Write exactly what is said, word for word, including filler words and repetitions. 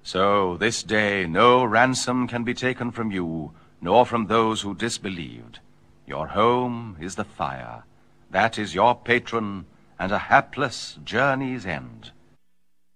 So this day no ransom can be taken from you, nor from those who disbelieved. Your home is the fire. That is your patron, and a hapless journey's end.